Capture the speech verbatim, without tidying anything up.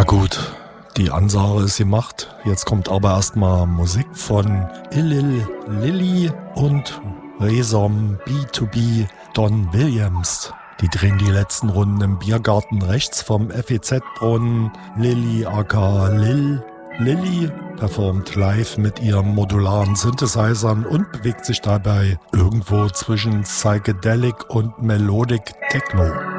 gut, die Ansage ist gemacht. Jetzt kommt aber erstmal Musik von Illil Lilly und Resom B zwei B Don Williams. Die drehen die letzten Runden im Biergarten rechts vom F E Z-Brunnen. Lilly aka Lil Lilly performt live mit ihren modularen Synthesizern und bewegt sich dabei irgendwo zwischen Psychedelic und Melodic Techno.